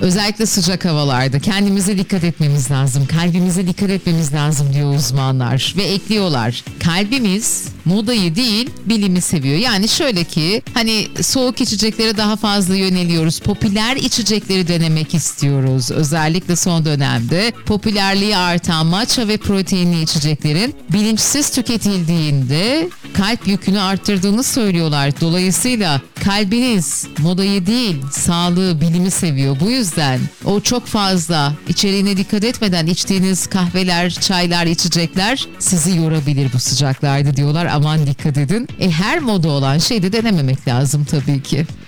Özellikle sıcak havalarda kendimize dikkat etmemiz lazım. Kalbimize dikkat etmemiz lazım diyor uzmanlar. Ve ekliyorlar. Kalbimiz modayı değil bilimi seviyor. Yani şöyle ki hani soğuk içeceklere daha fazla yöneliyoruz. Popüler içecekleri denemek istiyoruz. Özellikle son dönemde popülerliği artan matcha ve proteinli içeceklerin bilinçsiz tüketildiğinde kalp yükünü arttırdığını söylüyorlar. Dolayısıyla kalbiniz modayı değil sağlığı, bilimi seviyor. Bu yüzden o çok fazla içeriğine dikkat etmeden içtiğiniz kahveler, çaylar, içecekler sizi yorabilir bu sıcaklarda diyorlar. Aman dikkat edin. Her moda olan şeyi de denememek lazım tabii ki.